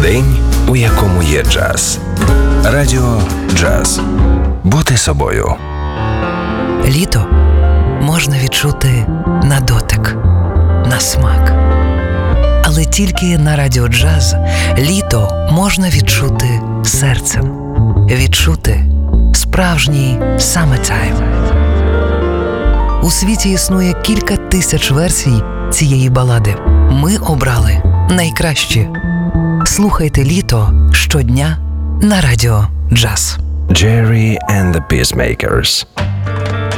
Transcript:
День, у якому є джаз. Радіо Джаз. Бути собою. Літо можна відчути на дотик, на смак. Але тільки на Радіо Джаз літо можна відчути серцем. Відчути справжній summertime. У світі існує кілька тисяч версій цієї балади. Ми обрали найкращі. Слухайте літо щодня на Радіо Джаз. Jerry and the Peacemakers.